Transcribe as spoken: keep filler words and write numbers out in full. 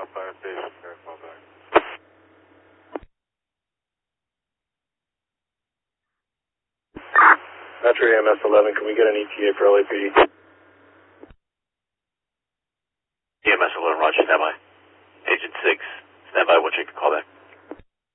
South Fire Station, sir. Call back. Metro E M S eleven, can we get an E T A for L A P D? E M S eleven, roger, stand by. Agent six, stand by, we'll check the call back.